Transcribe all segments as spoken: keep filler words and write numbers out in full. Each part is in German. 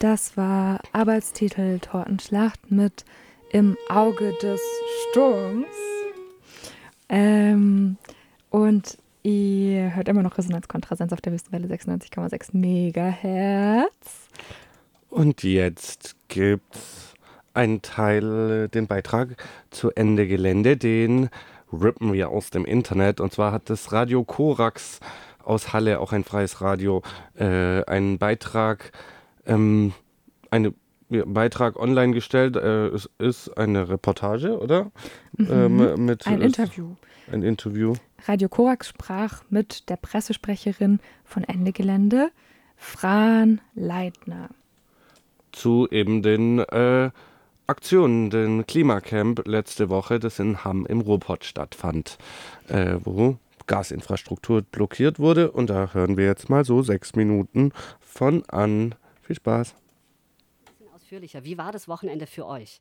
Das war Arbeitstitel Tortenschlacht mit Im Auge des Sturms. Ähm, und ihr hört immer noch Resonanz Kontrasenz auf der Wüstenwelle sechsundneunzig Komma sechs Megahertz. Und jetzt gibt's einen Teil, den Beitrag zu Ende Gelände, den rippen wir aus dem Internet. Und zwar hat das Radio Korax aus Halle, auch ein freies Radio, äh, einen Beitrag, ähm, eine ja, Beitrag online gestellt. Äh, es ist eine Reportage, oder? Mhm. Ähm, mit, Ein ist Interview. Ein Interview. Radio Korax sprach mit der Pressesprecherin von Ende Gelände, Fran Leitner. Zu eben den äh, Aktionen, den Klimacamp letzte Woche, das in Hamm im Ruhrpott stattfand, äh, wo Gasinfrastruktur blockiert wurde. Und da hören wir jetzt mal so sechs Minuten von an. Viel Spaß. Ein bisschen ausführlicher. Wie war das Wochenende für euch?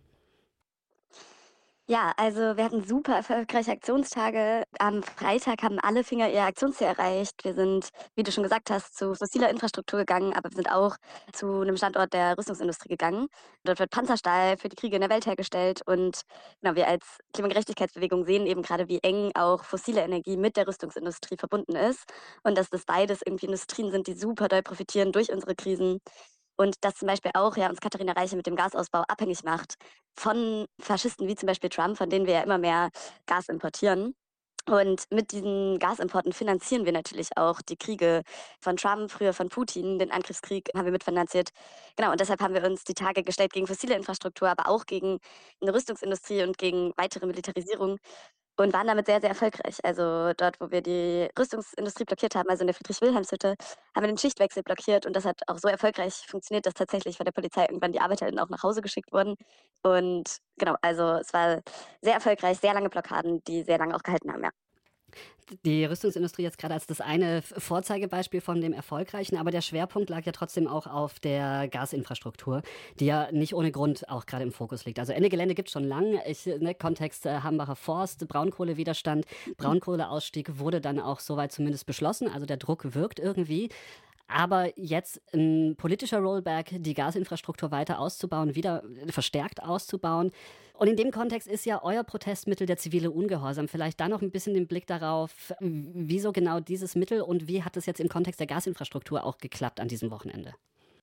Ja, also wir hatten super erfolgreiche Aktionstage. Am Freitag haben alle Finger ihr Aktionsziel erreicht. Wir sind, wie du schon gesagt hast, zu fossiler Infrastruktur gegangen, aber wir sind auch zu einem Standort der Rüstungsindustrie gegangen. Dort wird Panzerstahl für die Kriege in der Welt hergestellt und genau, wir als Klimagerechtigkeitsbewegung sehen eben gerade, wie eng auch fossile Energie mit der Rüstungsindustrie verbunden ist und dass das beides irgendwie Industrien sind, die super doll profitieren durch unsere Krisen. Und das zum Beispiel auch ja, uns Katharina Reiche mit dem Gasausbau abhängig macht von Faschisten wie zum Beispiel Trump, von denen wir ja immer mehr Gas importieren. Und mit diesen Gasimporten finanzieren wir natürlich auch die Kriege von Trump, früher von Putin, den Angriffskrieg haben wir mitfinanziert. Genau, und deshalb haben wir uns die Tage gestellt gegen fossile Infrastruktur, aber auch gegen eine Rüstungsindustrie und gegen weitere Militarisierung und waren damit sehr, sehr erfolgreich. Also dort, wo wir die Rüstungsindustrie blockiert haben, also in der Friedrich-Wilhelms-Hütte, haben wir den Schichtwechsel blockiert und das hat auch so erfolgreich funktioniert, dass tatsächlich von der Polizei irgendwann die ArbeiterInnen auch nach Hause geschickt wurden. Und genau, also es war sehr erfolgreich, sehr lange Blockaden, die sehr lange auch gehalten haben, ja. Die Rüstungsindustrie jetzt gerade als das eine Vorzeigebeispiel von dem Erfolgreichen, aber der Schwerpunkt lag ja trotzdem auch auf der Gasinfrastruktur, die ja nicht ohne Grund auch gerade im Fokus liegt. Also Ende Gelände gibt es schon lange. Ich, ne, Kontext äh, Hambacher Forst, Braunkohlewiderstand, Braunkohleausstieg wurde dann auch soweit zumindest beschlossen. Also der Druck wirkt irgendwie. Aber jetzt ein politischer Rollback, die Gasinfrastruktur weiter auszubauen, wieder verstärkt auszubauen. Und in dem Kontext ist ja euer Protestmittel der zivile Ungehorsam. Vielleicht da noch ein bisschen den Blick darauf, wieso genau dieses Mittel und wie hat es jetzt im Kontext der Gasinfrastruktur auch geklappt an diesem Wochenende?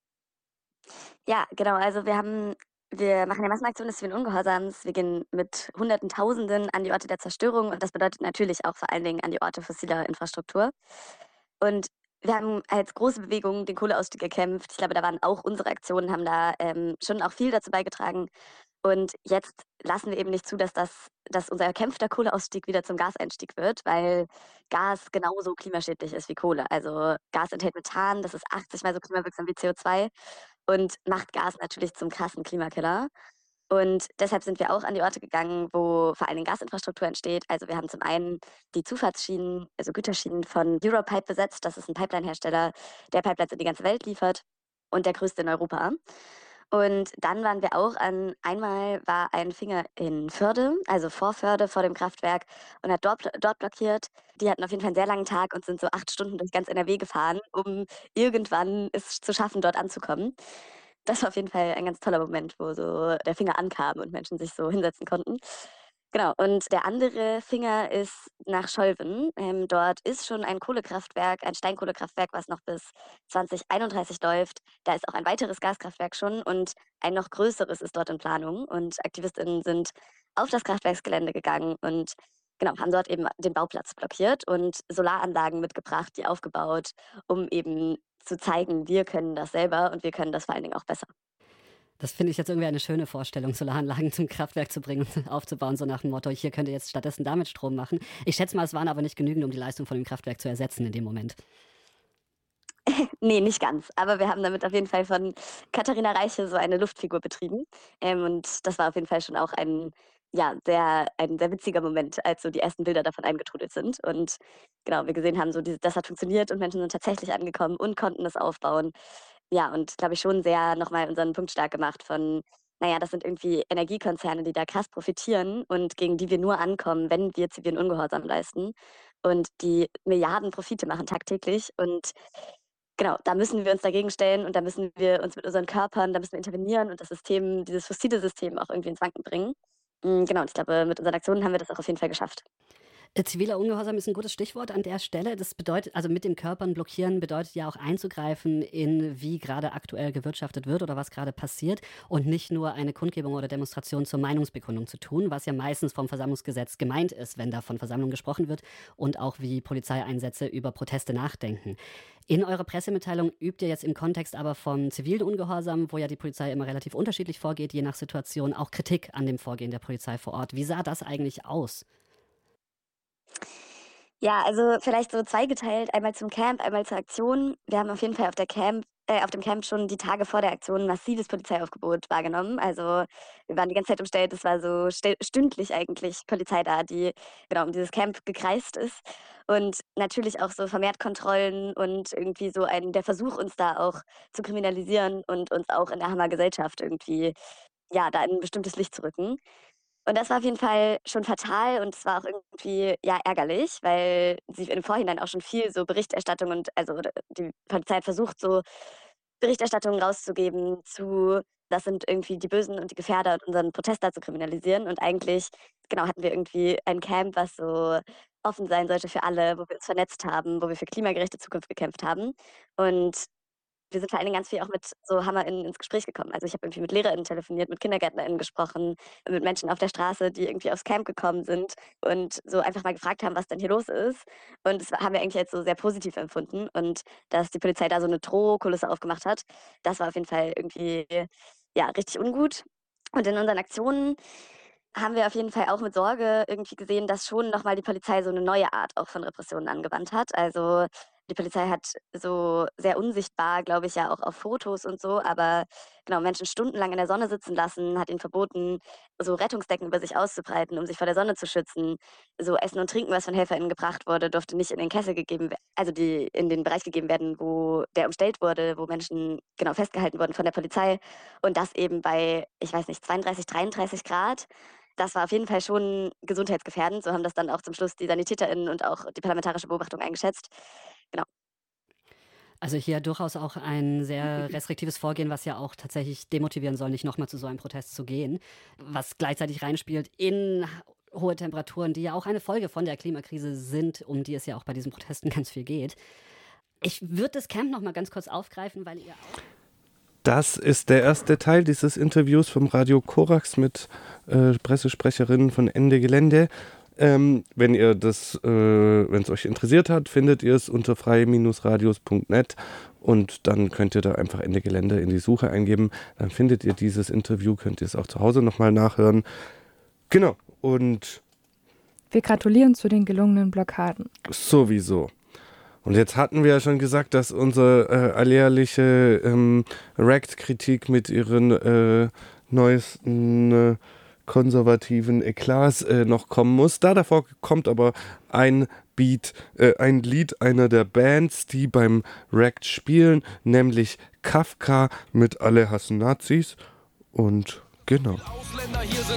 Ja, genau. Also wir haben, wir machen ja Massenaktionen des zivilen Ungehorsams. Wir gehen mit Hunderten, Tausenden an die Orte der Zerstörung und das bedeutet natürlich auch vor allen Dingen an die Orte fossiler Infrastruktur. Und wir haben als große Bewegung den Kohleausstieg erkämpft. Ich glaube, da waren auch unsere Aktionen, haben da ähm, schon auch viel dazu beigetragen. Und jetzt lassen wir eben nicht zu, dass das, dass unser erkämpfter Kohleausstieg wieder zum Gaseinstieg wird, weil Gas genauso klimaschädlich ist wie Kohle. Also Gas enthält Methan, das ist achtzig Mal so klimawirksam wie C O zwei und macht Gas natürlich zum krassen Klimakiller. Und deshalb sind wir auch an die Orte gegangen, wo vor allen Dingen Gasinfrastruktur entsteht. Also wir haben zum einen die Zufahrtsschienen, also Güterschienen von Europipe besetzt. Das ist ein Pipeline-Hersteller, der Pipelines in die ganze Welt liefert und der größte in Europa. Und dann waren wir auch an, einmal war ein Finger in Förde, also vor Förde, vor dem Kraftwerk und hat dort, dort blockiert. Die hatten auf jeden Fall einen sehr langen Tag und sind so acht Stunden durch ganz N R W gefahren, um irgendwann es zu schaffen, dort anzukommen. Das war auf jeden Fall ein ganz toller Moment, wo so der Finger ankam und Menschen sich so hinsetzen konnten. Genau, und der andere Finger ist nach Scholven. Ähm, dort ist schon ein Kohlekraftwerk, ein Steinkohlekraftwerk, was noch bis zwanzig einunddreißig läuft. Da ist auch ein weiteres Gaskraftwerk schon und ein noch größeres ist dort in Planung. Und AktivistInnen sind auf das Kraftwerksgelände gegangen und genau, haben dort eben den Bauplatz blockiert und Solaranlagen mitgebracht, die aufgebaut, um eben zu zeigen, wir können das selber und wir können das vor allen Dingen auch besser. Das finde ich jetzt irgendwie eine schöne Vorstellung, Solaranlagen zum Kraftwerk zu bringen und aufzubauen, so nach dem Motto, hier könnt ihr jetzt stattdessen damit Strom machen. Ich schätze mal, es waren aber nicht genügend, um die Leistung von dem Kraftwerk zu ersetzen in dem Moment. Nee, nicht ganz. Aber wir haben damit auf jeden Fall von Katharina Reiche so eine Luftfigur betrieben. Ähm, und das war auf jeden Fall schon auch ein, ja, sehr, ein sehr witziger Moment, als so die ersten Bilder davon eingetrudelt sind. Und genau, wir gesehen haben, so diese, das hat funktioniert und Menschen sind tatsächlich angekommen und konnten es aufbauen. Ja, und glaube ich schon sehr nochmal unseren Punkt stark gemacht von, naja, das sind irgendwie Energiekonzerne, die da krass profitieren und gegen die wir nur ankommen, wenn wir zivilen Ungehorsam leisten und die Milliarden Profite machen tagtäglich und genau, da müssen wir uns dagegen stellen und da müssen wir uns mit unseren Körpern, da müssen wir intervenieren und das System, dieses fossile System auch irgendwie ins Wanken bringen. Mm, Genau, und ich glaube, mit unseren Aktionen haben wir das auch auf jeden Fall geschafft. Äh, Ziviler Ungehorsam ist ein gutes Stichwort an der Stelle. Das bedeutet, also mit dem Körpern blockieren bedeutet ja auch einzugreifen in, wie gerade aktuell gewirtschaftet wird oder was gerade passiert und nicht nur eine Kundgebung oder Demonstration zur Meinungsbekundung zu tun, was ja meistens vom Versammlungsgesetz gemeint ist, wenn da von Versammlung gesprochen wird und auch wie Polizeieinsätze über Proteste nachdenken. In eurer Pressemitteilung übt ihr jetzt im Kontext aber von zivilen Ungehorsam, wo ja die Polizei immer relativ unterschiedlich vorgeht, je nach Situation, auch Kritik an dem Vorgehen der Polizei vor Ort. Wie sah das eigentlich aus? Ja, also vielleicht so zweigeteilt, einmal zum Camp, einmal zur Aktion. Wir haben auf jeden Fall auf der Camp, äh, auf dem Camp schon die Tage vor der Aktion ein massives Polizeiaufgebot wahrgenommen. Also wir waren die ganze Zeit umstellt, es war so stä- stündlich eigentlich Polizei da, die genau um dieses Camp gekreist ist. Und natürlich auch so vermehrt Kontrollen und irgendwie so ein der Versuch, uns da auch zu kriminalisieren und uns auch in der Hammergesellschaft irgendwie ja, da in ein bestimmtes Licht zu rücken. Und das war auf jeden Fall schon fatal und es war auch irgendwie, ja, ärgerlich, weil sie im Vorhinein auch schon viel so Berichterstattung und also oder die Polizei hat versucht, so Berichterstattungen rauszugeben zu, das sind irgendwie die Bösen und die Gefährder und unseren Protest da zu kriminalisieren. Und eigentlich, genau, hatten wir irgendwie ein Camp, was so offen sein sollte für alle, wo wir uns vernetzt haben, wo wir für klimagerechte Zukunft gekämpft haben. Und wir sind vor allen Dingen ganz viel auch mit so HammerInnen ins Gespräch gekommen. Also ich habe irgendwie mit LehrerInnen telefoniert, mit KindergärtnerInnen gesprochen, mit Menschen auf der Straße, die irgendwie aufs Camp gekommen sind und so einfach mal gefragt haben, was denn hier los ist. Und das haben wir eigentlich als so sehr positiv empfunden. Und dass die Polizei da so eine Drohkulisse aufgemacht hat, das war auf jeden Fall irgendwie, ja, richtig ungut. Und in unseren Aktionen haben wir auf jeden Fall auch mit Sorge irgendwie gesehen, dass schon nochmal die Polizei so eine neue Art auch von Repressionen angewandt hat. Also die Polizei hat so sehr unsichtbar, glaube ich, ja auch auf Fotos und so, aber genau, Menschen stundenlang in der Sonne sitzen lassen, hat ihnen verboten, so Rettungsdecken über sich auszubreiten, um sich vor der Sonne zu schützen. So Essen und Trinken, was von HelferInnen gebracht wurde, durfte nicht in den Kessel gegeben werden, also die in den Bereich gegeben werden, wo der umstellt wurde, wo Menschen genau festgehalten wurden von der Polizei. Und das eben bei, ich weiß nicht, zweiunddreißig, dreiunddreißig Grad. Das war auf jeden Fall schon gesundheitsgefährdend. So haben das dann auch zum Schluss die SanitäterInnen und auch die parlamentarische Beobachtung eingeschätzt. Genau. Also hier durchaus auch ein sehr restriktives Vorgehen, was ja auch tatsächlich demotivieren soll, nicht nochmal zu so einem Protest zu gehen, was gleichzeitig reinspielt in hohe Temperaturen, die ja auch eine Folge von der Klimakrise sind, um die es ja auch bei diesen Protesten ganz viel geht. Ich würde das Camp nochmal ganz kurz aufgreifen, weil ihr auch... Das ist der erste Teil dieses Interviews vom Radio Korax mit äh, Pressesprecherinnen von Ende Gelände. Ähm, wenn ihr das, äh, wenn es euch interessiert hat, findet ihr es unter freie-radios punkt net und dann könnt ihr da einfach Ende Gelände in die Suche eingeben. Dann findet ihr dieses Interview, könnt ihr es auch zu Hause nochmal nachhören. Genau, und Wir gratulieren zu den gelungenen Blockaden. sowieso. Und jetzt hatten wir ja schon gesagt, dass unsere äh, alljährliche ähm, Rect-Kritik mit ihren äh, neuesten äh, konservativen Eklats äh, noch kommen muss. Da davor kommt aber ein Beat, äh, ein Lied einer der Bands, die beim Rect spielen, nämlich Kafka mit Alle hassen Nazis. Und genau. Ausländer hier sind